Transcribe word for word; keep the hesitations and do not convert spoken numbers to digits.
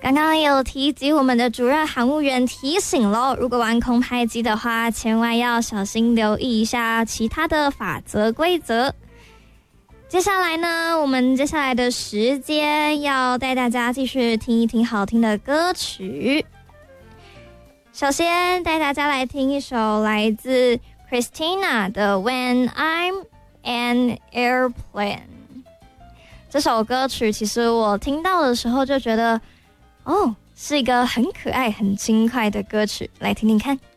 刚刚有提及我们的主任航务员提醒咯，如果玩空拍机的话，千万要小心留意一下其他的法则规则。接下来呢，我们接下来的时间要带大家继续听一听好听的歌曲。首先带大家来听一首来自 Christina 的 When I'm an Airplane。 这首歌曲其实我听到的时候就觉得哦，是一个很可爱很轻快的歌曲，来听听看。